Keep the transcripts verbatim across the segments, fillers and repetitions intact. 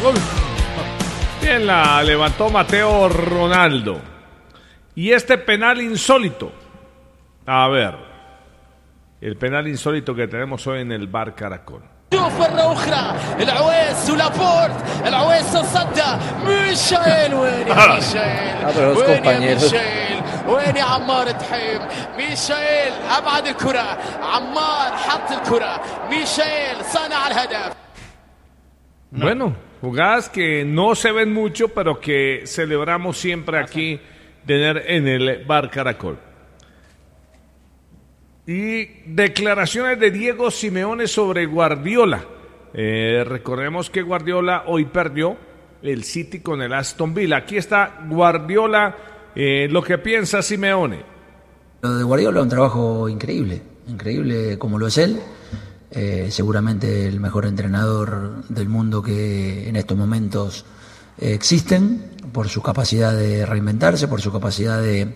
Bien, la levantó Mateo Ronaldo. Y este penal insólito. A ver, el penal insólito que tenemos hoy en el Bar Caracol. شوف مرة أخرى العويس ولابورت العويس تصدى ميشيل وين يا ميشيل وين يا ميشيل وين يا عمار تحيم ميشيل أبعد الكرة عمار حط الكرة ميشيل صنع الهدف. Bueno, jugadas que no se ven mucho, pero que celebramos siempre aquí tener en el Bar Caracol. Y declaraciones de Diego Simeone sobre Guardiola. Eh, recordemos que Guardiola hoy perdió el City con el Aston Villa. Aquí está Guardiola, eh, lo que piensa Simeone. Lo de Guardiola es un trabajo increíble, increíble como lo es él. Eh, seguramente el mejor entrenador del mundo que en estos momentos eh, existen, por su capacidad de reinventarse, por su capacidad de,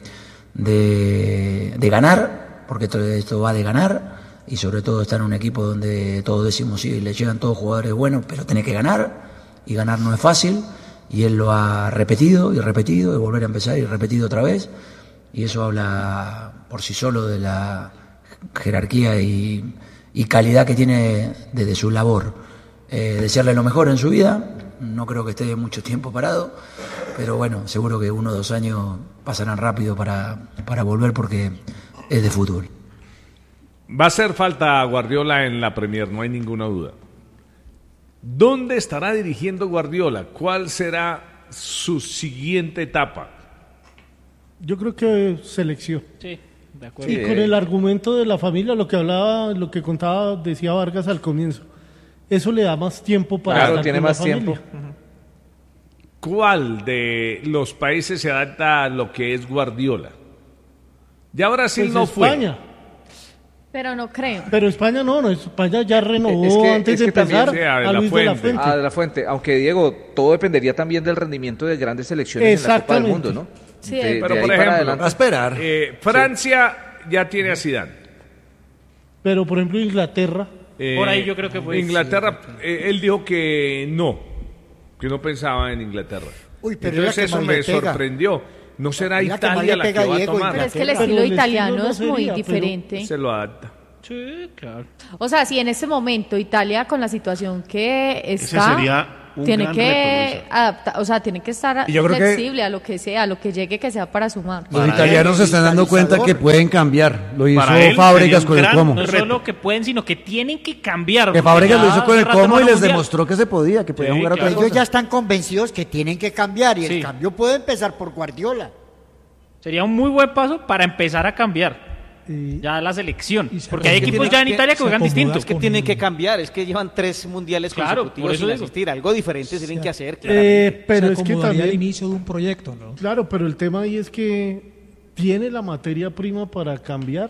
de, de ganar. Porque todo esto va de ganar y sobre todo está en un equipo donde todos decimos sí, le llegan todos jugadores buenos, pero tiene que ganar y ganar no es fácil y él lo ha repetido y repetido y volver a empezar y repetido otra vez y eso habla por sí solo de la jerarquía y, y calidad que tiene desde su labor. Eh, desearle lo mejor en su vida, no creo que esté mucho tiempo parado, pero bueno, seguro que uno o dos años pasarán rápido para, para volver porque es de fútbol. Va a hacer falta a Guardiola en la Premier, no hay ninguna duda. ¿Dónde estará dirigiendo Guardiola? ¿Cuál será su siguiente etapa? Yo creo que selección. Sí, de acuerdo. Y con el argumento de la familia, lo que hablaba, lo que contaba, decía Vargas al comienzo. Eso le da más tiempo para claro, estar tiene con más la familia. tiempo. ¿Cuál de los países se adapta a lo que es Guardiola? Ya Brasil Pues no España. fue. Pero no creo. Pero España no, no, España ya renovó Es que- antes es de que también empezar sea de a la Luis de la Fuente. Fuente. Ah, de la Fuente. Aunque, Diego, todo dependería también del rendimiento de grandes selecciones en la Copa del Exactamente. Mundo, ¿no? Sí, De- Pero de por ahí para ejemplo, adelante. A esperar. Eh, Francia ya tiene a Zidane. Pero por ejemplo Inglaterra, Eh, Por ahí yo creo que fue- Inglaterra, eh, él dijo que no, que no pensaba en Inglaterra. Uy, pero Entonces mira que eso mal me le pega. sorprendió. No será Mira que mal Italia le la pega que va a Diego, tomar. Pero es que el Pero estilo el estilo italiano no es muy sería, pero- diferente. Se lo adapta. Sí, claro. O sea, si en este momento Italia con la situación que Ese está, sería un tiene gran que reto, Luisa. adaptar, o sea, tiene que estar Y yo creo que- flexible a lo que sea, a lo que llegue que sea para sumar. Los Para italianos él, se están dando cuenta que digitalizador. pueden cambiar. Lo hizo Para él Fábregas sería un con el gran Como. No reto. solo que pueden, sino que tienen que cambiar. Que porque Fábregas lo ya hizo con hace el rato Como no y van a les mundial. demostró que se podía, que podían Sí, jugar claro. otra Ellos cosa. ya están convencidos que tienen que cambiar y Sí. el cambio puede empezar por Guardiola. Sería un muy buen paso para empezar a cambiar y- ya la selección. y se Porque hay acomoda- equipos ya en que Italia que se juegan acomoda distinto. Es que tienen que cambiar, es que llevan tres mundiales Claro, consecutivos por eso sin digo. asistir. Algo diferente tienen que hacer, eh, claramente. pero Se es que acomodaría también al inicio de un proyecto, ¿no? Claro, pero el tema ahí es que tiene la materia prima para cambiar.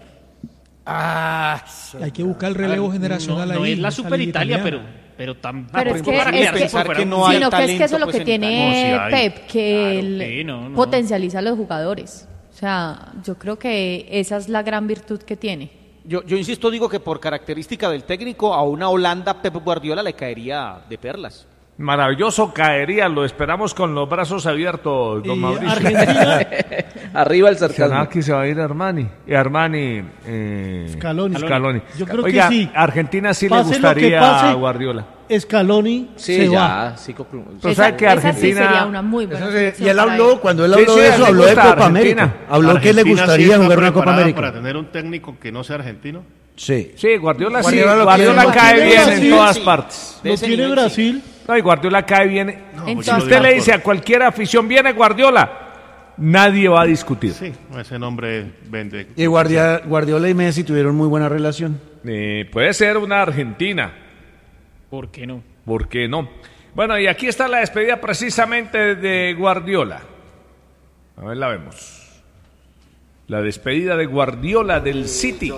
Ah, Hay que buscar el relevo generacional no, no ahí. es la esa super liga Italia, pero, italiana. pero tampoco Pero es que, para es crear que- equipo fuera- no hay sino que es que eso es talento, lo que pues, en tiene Italia. No, sí hay. Pep, que él sí, no, no. potencializa a los jugadores. O sea, yo creo que esa es la gran virtud que tiene. Yo, yo insisto, digo que por característica del técnico, a una Holanda Pep Guardiola le caería de perlas. Maravilloso caería, lo esperamos con los brazos abiertos, don Y Mauricio. Argentina, Arriba el ¿Será sarcasmo. que se va a ir Armani? Y Armani... Eh, Scaloni. Scaloni. Yo creo que Oiga, sí. Argentina sí le Pase lo que gustaría pase. a Guardiola. Scaloni Sí, se ya. va. Sí, conclu- Pero Esa- sabe que esa sí Argentina... sería una muy buena Eso sí, selección y él para habló, cuando él Sí, habló sí, de a él eso, le habló de gusta Copa Argentina. América. Habló que le ¿Argentina sí gustaría está jugar una Copa preparada América. para tener un técnico que no sea argentino? Sí. Sí, Guardiola, sí. Guardiola lo Guardiola quiere. cae Guardiola bien en sí, todas sí. partes. De No ese tiene nivel, Brasil. No, y Guardiola cae bien. Entonces- Si usted le dice a cualquier afición, viene Guardiola, nadie va a discutir. Sí, ese nombre vende. Y Guardia- Guardiola y Messi tuvieron muy buena relación. Eh, puede ser una Argentina, ¿Por qué no? ¿por qué no? Bueno, y aquí está la despedida precisamente de Guardiola. A ver, la vemos. La despedida de Guardiola del City.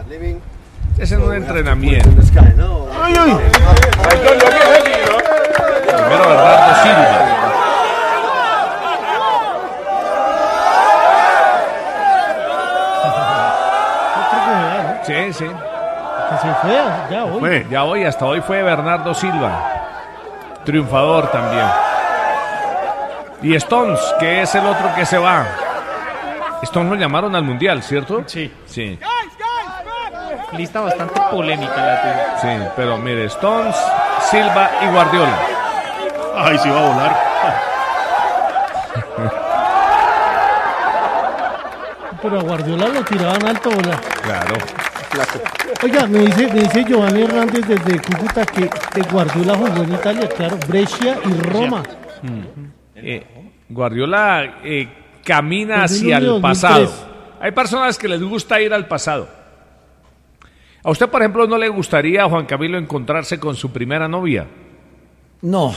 Es en un entrenamiento. Ay, ay. Primero Bernardo Silva. Otro que vea, ¿no? Sí, sí. Que se fue ya hoy. Fue, ya hoy, hasta hoy fue Bernardo Silva. triunfador también. Y Stones, que es el otro que se va. Stones lo llamaron al Mundial, ¿cierto? Sí. Sí. Lista bastante polémica la tuya. Sí, pero mire, Stones, Silva y Guardiola. Ay, sí va a volar. Pero a Guardiola lo tiraban alto, ¿verdad? Claro. Oiga, me dice, me dice Giovanni Hernández desde Cúcuta que, que Guardiola jugó en Italia, claro, Brescia y Roma. Eh, Guardiola eh, camina dos mil hacia uno, el pasado. dos mil tres. Hay personas que les gusta ir al pasado. ¿A usted, por ejemplo, no le gustaría, Juan Camilo, encontrarse con su primera novia? No.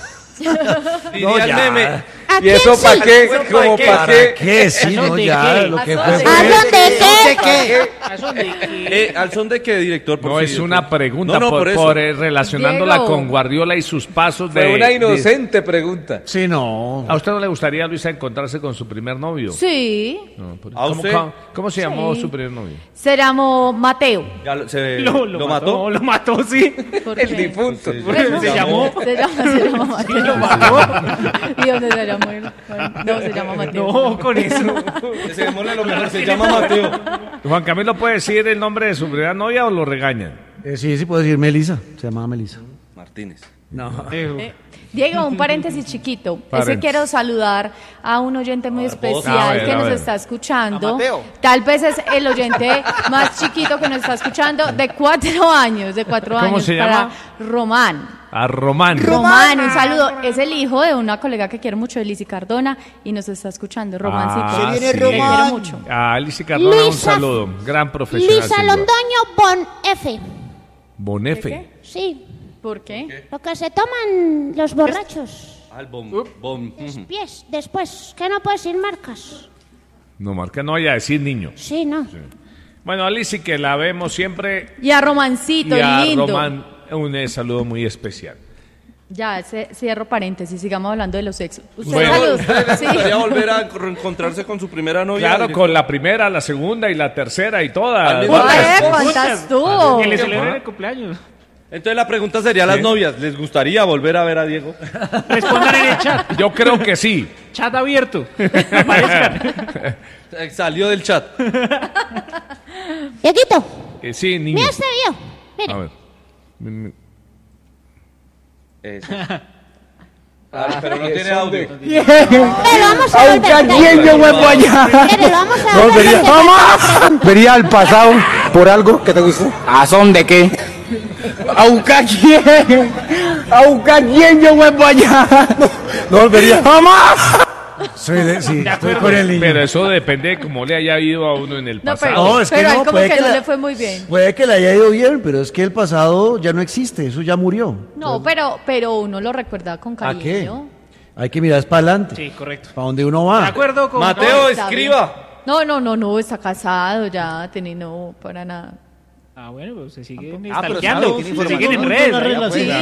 No, ya. Meme. ¿Y eso para qué? ¿Cómo para qué? ¿Qué? Sí, no, ya, lo que fue. ¿De qué? Eh, ¿Al son de qué, director? Por No, si- es una pregunta No, no, por, por eso. por, eh, relacionándola Diego. con Guardiola y sus pasos de... Fue una de- inocente pregunta. Sí, no. ¿A usted no le gustaría, Luisa, encontrarse con su primer novio? Sí, No, por- ¿A ¿Cómo, usted? cómo- cómo se llamó Sí. su primer novio? se llamó Mateo. Ya lo, se, Lo, lo mató, lo mató, sí. ¿Por El qué? difunto. Bueno, Se llamó. Se llama, se llama Mateo. ¿Y dónde se llamó él? No, se llama Mateo. No, con eso. Démosle lo mejor, se llama Mateo. Juan Camilo, ¿puede decir el nombre de su primera novia o lo regañan? Eh, sí, sí puedo decir Melissa. Se llamaba Melissa. Martínez. No. Eh, Diego, un paréntesis chiquito. Paréntesis. Ese quiero saludar a un oyente muy especial A ver, que a nos ver. está escuchando. A Mateo. Tal vez es el oyente más chiquito que nos está escuchando, de cuatro años, de cuatro ¿Cómo años. se para llama? Román. A Román. Román, un saludo. Es el hijo de una colega que quiero mucho, de Lizzy Cardona, y nos está escuchando. Romancito. Ah, Se viene sí. Le quiero Román. mucho. A Alicia Cardona, un Luisa- saludo. Gran profesional. Lisa sin duda. Londoño Bon F. Bonefe. Sí, ¿Por qué? lo que se toman los borrachos. Album. Bom. Los pies, después, que no puedes ir marcas. No, marca, no vaya a decir niño. Sí, no. Bueno, Alicia, que la vemos siempre. Y a Romancito, Y a lindo. Román, un eh, saludo muy especial. Ya, ce- cierro paréntesis, sigamos hablando de los sexos. ¿Usted Bueno. salud? ¿Usted le Sí. gustaría volver a reencontrarse con su primera novia? Claro, director? con la primera, la segunda y la tercera y Al todas. mismo Joder, tiempo. ¿cuántas tuvo? Que le celebren el cumpleaños. Entonces la pregunta sería a las novias, ¿les gustaría volver a ver a Diego? Respondan en el chat. Yo creo que sí. Chat abierto. Aparezcan. Eh, Salió del chat. Dieguito, Eh, sí, niño. mira este video. Mire. A ver. Mm, Eso. Ah, pero no tiene audio. Pero vamos a volver. ¿Quién yo vuelvo allá? Pero vamos a No, volver. vería, porque falta una vería al pasado por algo que te gustó. ¿A son de qué? ¿A buscar quién? ¿A buscar quién yo vuelvo allá? No, no volvería jamás. Soy de, sí, estoy con el niño. Pero eso depende de cómo le haya ido a uno en el No, pasado. pero, No, es que pero a él no, como puede que que no la- le fue muy bien. Puede que le haya ido bien, pero es que el pasado ya no existe, eso ya murió. No, pero, pero uno lo recuerda con ¿A qué? cariño. Hay que mirar para adelante. Sí, correcto. Para donde uno De va. acuerdo con... Mateo, No, está escriba. No, no, no, no, está casado ya, tiene no, para nada. Ah, bueno, pues se siguen Ah, pero stalkeando. sabe, tiene Se siguen en información. redes. Una allá relación. afuera.